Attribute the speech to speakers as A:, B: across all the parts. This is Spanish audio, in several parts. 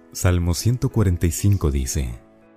A: Salmo 145 dice: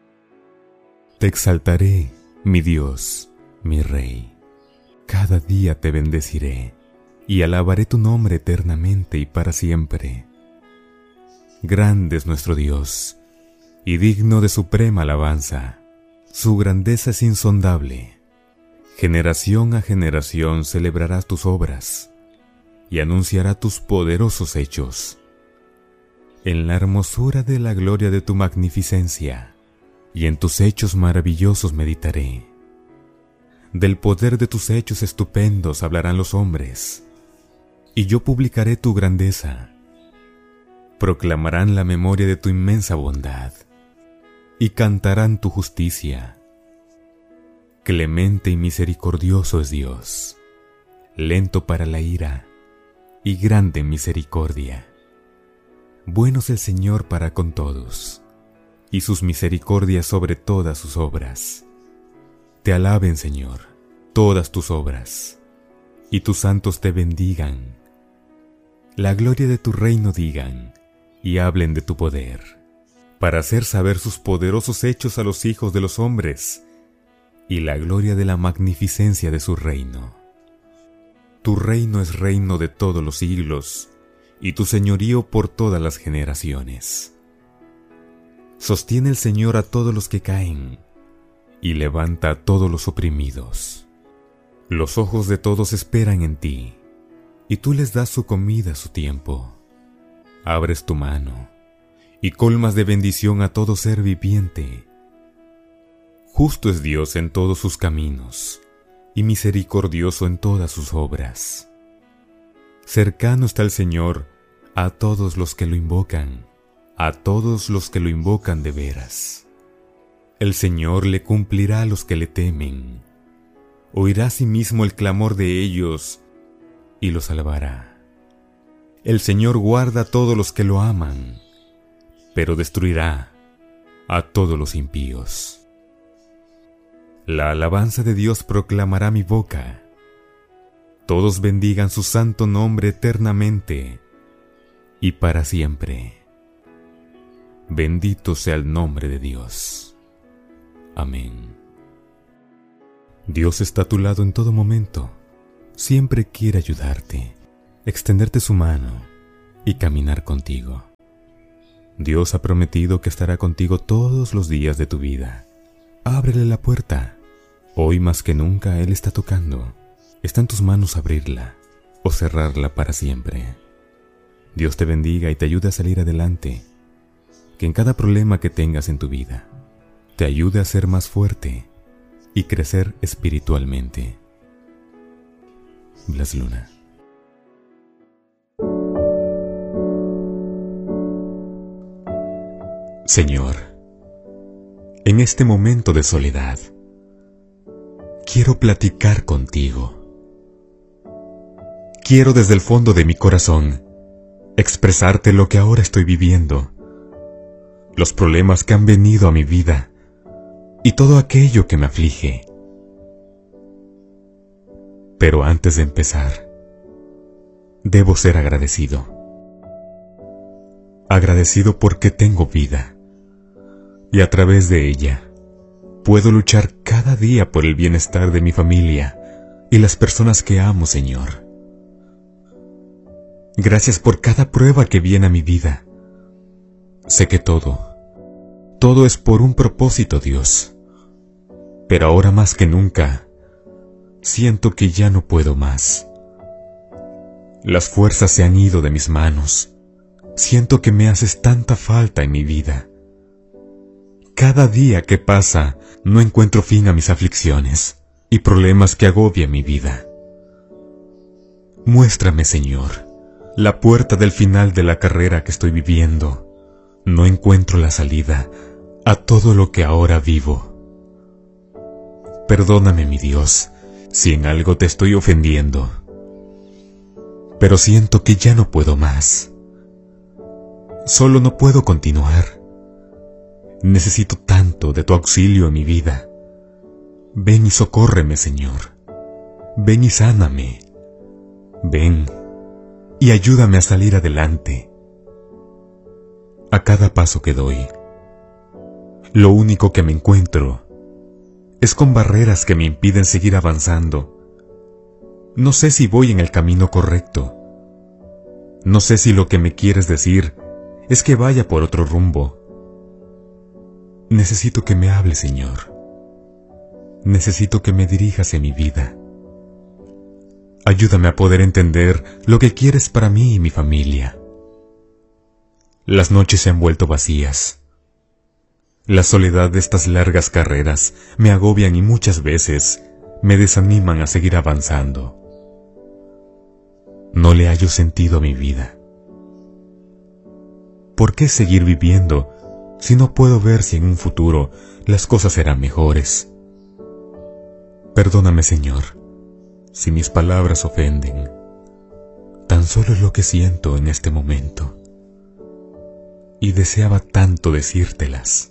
A: Te exaltaré, mi Dios, mi Rey. Cada día te bendeciré y alabaré tu nombre eternamente y para siempre. Grande es nuestro Dios y digno de suprema alabanza. Su grandeza es insondable. Generación a generación celebrará tus obras y anunciará tus poderosos hechos. En la hermosura de la gloria de tu magnificencia y en tus hechos maravillosos meditaré. Del poder de tus hechos estupendos hablarán los hombres, y yo publicaré tu grandeza. Proclamarán la memoria de tu inmensa bondad, y cantarán tu justicia. Clemente y misericordioso es Dios, lento para la ira, y grande en misericordia. Bueno es el Señor para con todos, y sus misericordias sobre todas sus obras. Te alaben, Señor, todas tus obras, y tus santos te bendigan. La gloria de tu reino digan, y hablen de tu poder, para hacer saber sus poderosos hechos a los hijos de los hombres, y la gloria de la magnificencia de su reino. Tu reino es reino de todos los siglos, y tu señorío por todas las generaciones. Sostiene el Señor a todos los que caen, y levanta a todos los oprimidos. Los ojos de todos esperan en ti, y tú les das su comida a su tiempo. Abres tu mano, y colmas de bendición a todo ser viviente. Justo es Dios en todos sus caminos, y misericordioso en todas sus obras. Cercano está el Señor a todos los que lo invocan, a todos los que lo invocan de veras. El Señor le cumplirá a los que le temen. Oirá asimismo el clamor de ellos y los salvará. El Señor guarda a todos los que lo aman, pero destruirá a todos los impíos. La alabanza de Dios proclamará mi boca. Todos bendigan su santo nombre eternamente y para siempre. Bendito sea el nombre de Dios. Amén. Dios está a tu lado en todo momento. Siempre quiere ayudarte, extenderte su mano y caminar contigo. Dios ha prometido que estará contigo todos los días de tu vida. Ábrele la puerta. Hoy más que nunca Él está tocando. Está en tus manos abrirla o cerrarla para siempre. Dios te bendiga y te ayude a salir adelante. Que en cada problema que tengas en tu vida, te ayude a ser más fuerte y crecer espiritualmente. Blas Luna.
B: Señor, en este momento de soledad, quiero platicar contigo. Quiero desde el fondo de mi corazón expresarte lo que ahora estoy viviendo, los problemas que han venido a mi vida y todo aquello que me aflige. Pero antes de empezar, debo ser agradecido. Agradecido porque tengo vida y a través de ella puedo luchar cada día por el bienestar de mi familia y las personas que amo, Señor. Gracias por cada prueba que viene a mi vida. Sé que todo es por un propósito, Dios. Pero ahora más que nunca, siento que ya no puedo más. Las fuerzas se han ido de mis manos. Siento que me haces tanta falta en mi vida. Cada día que pasa, no encuentro fin a mis aflicciones y problemas que agobian mi vida. Muéstrame, Señor, la puerta del final de la carrera que estoy viviendo. No encuentro la salida a todo lo que ahora vivo. Perdóname, mi Dios, si en algo te estoy ofendiendo. Pero siento que ya no puedo más. Solo no puedo continuar. Necesito tanto de tu auxilio en mi vida. Ven y socórreme, Señor. Ven y sáname. Ven y ayúdame a salir adelante. a cada paso que doy. Lo único que me encuentro es con barreras que me impiden seguir avanzando. No sé si voy en el camino correcto. No sé si lo que me quieres decir es que vaya por otro rumbo. Necesito que me hables, Señor. Necesito que me dirijas en mi vida. Ayúdame a poder entender lo que quieres para mí y mi familia. Las noches se han vuelto vacías. La soledad de estas largas carreras me agobian y muchas veces me desaniman a seguir avanzando. No le hallo sentido a mi vida. ¿Por qué seguir viviendo si no puedo ver si en un futuro las cosas serán mejores? Perdóname, Señor, si mis palabras ofenden. Tan solo es lo que siento en este momento. Y deseaba tanto decírtelas.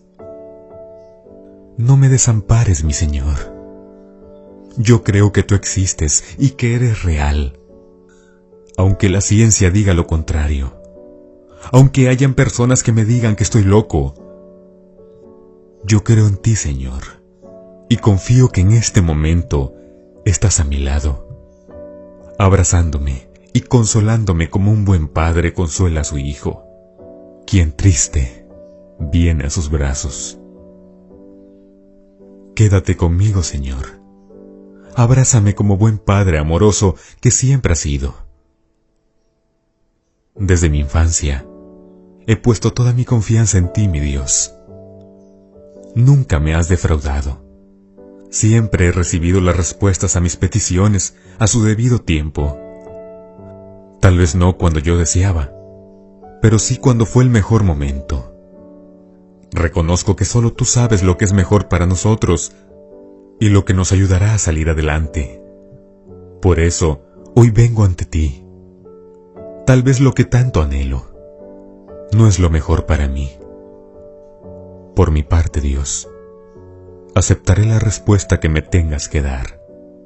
B: No me desampares, mi Señor. Yo creo que tú existes y que eres real. Aunque la ciencia diga lo contrario. Aunque hayan personas que me digan que estoy loco. Yo creo en ti, Señor. Y confío que en este momento estás a mi lado, abrazándome y consolándome como un buen padre consuela a su hijo, quien triste viene a sus brazos. Quédate conmigo, Señor. Abrázame como buen padre amoroso que siempre has sido. Desde mi infancia, he puesto toda mi confianza en ti, mi Dios. Nunca me has defraudado. Siempre he recibido las respuestas a mis peticiones a su debido tiempo. Tal vez no cuando yo deseaba, pero sí cuando fue el mejor momento. Reconozco que solo tú sabes lo que es mejor para nosotros y lo que nos ayudará a salir adelante. Por eso, hoy vengo ante ti. Tal vez lo que tanto anhelo no es lo mejor para mí. Por mi parte, Dios, aceptaré la respuesta que me tengas que dar.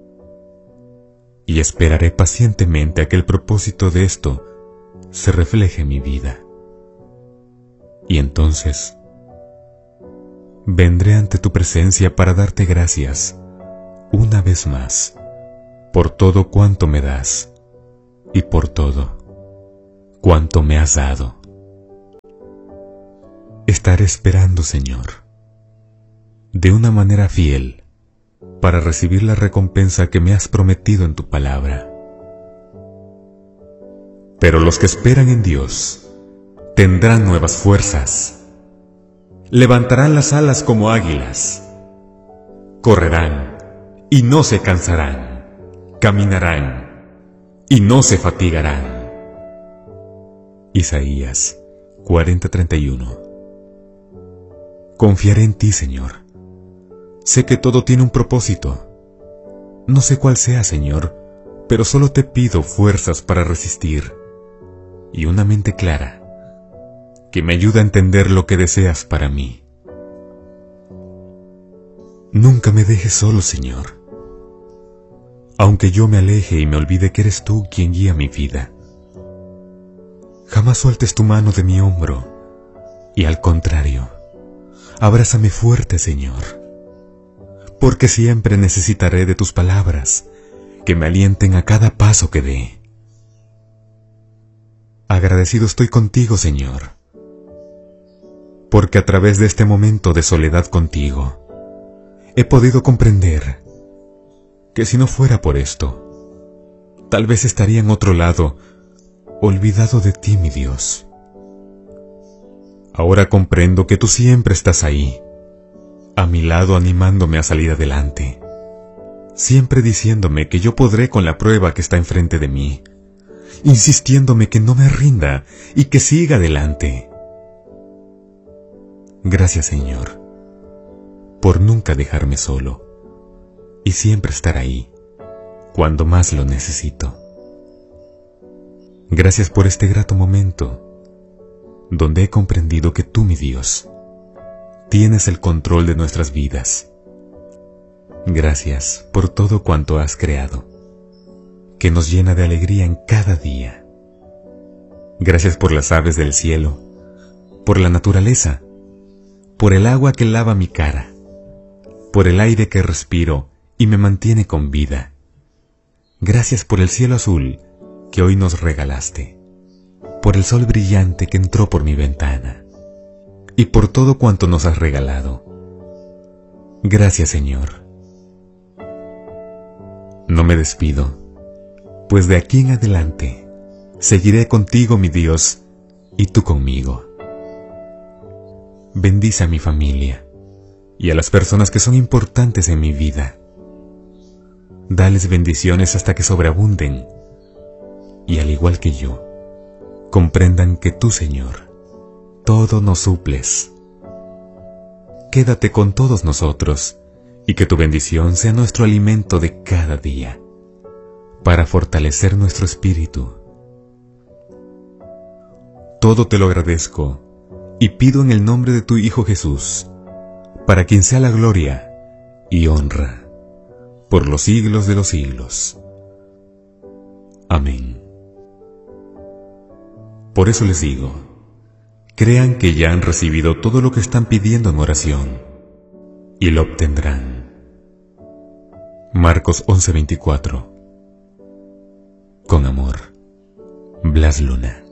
B: Y esperaré pacientemente a que el propósito de esto se refleje en mi vida. Y entonces vendré ante tu presencia para darte gracias, una vez más, por todo cuanto me das y por todo cuanto me has dado. Estaré esperando, Señor, de una manera fiel, para recibir la recompensa que me has prometido en tu palabra. Pero los que esperan en Dios tendrán nuevas fuerzas, levantarán las alas como águilas, correrán y no se cansarán, caminarán y no se fatigarán. Isaías 40:31. Confiaré en ti, Señor. Sé que todo tiene un propósito. No sé cuál sea, Señor, pero solo te pido fuerzas para resistir y una mente clara que me ayude a entender lo que deseas para mí. Nunca me dejes solo, Señor. Aunque yo me aleje y me olvide que eres tú quien guía mi vida, jamás sueltes tu mano de mi hombro y al contrario, abrázame fuerte, Señor, porque siempre necesitaré de tus palabras que me alienten a cada paso que dé. Agradecido estoy contigo, Señor, porque a través de este momento de soledad contigo, he podido comprender que si no fuera por esto, tal vez estaría en otro lado, olvidado de ti, mi Dios. Ahora comprendo que tú siempre estás ahí, a mi lado animándome a salir adelante, siempre diciéndome que yo podré con la prueba que está enfrente de mí, insistiéndome que no me rinda y que siga adelante. Gracias, Señor, por nunca dejarme solo y siempre estar ahí cuando más lo necesito. Gracias por este grato momento donde he comprendido que tú, mi Dios, tienes el control de nuestras vidas. Gracias por todo cuanto has creado, que nos llena de alegría en cada día. Gracias por las aves del cielo, por la naturaleza, por el agua que lava mi cara, por el aire que respiro y me mantiene con vida. Gracias por el cielo azul que hoy nos regalaste, por el sol brillante que entró por mi ventana, y por todo cuanto nos has regalado. Gracias, Señor. No me despido, pues de aquí en adelante seguiré contigo, mi Dios, y tú conmigo. Bendice a mi familia y a las personas que son importantes en mi vida. Dales bendiciones hasta que sobreabunden, y al igual que yo, comprendan que tú, Señor, todo nos suples. Quédate con todos nosotros, y que tu bendición sea nuestro alimento de cada día, para fortalecer nuestro espíritu. Todo te lo agradezco, y pido en el nombre de tu Hijo Jesús, para quien sea la gloria y honra, por los siglos de los siglos. Amén. Por eso les digo, crean que ya han recibido todo lo que están pidiendo en oración, y lo obtendrán. Marcos 11:24. Con amor, Blas Luna.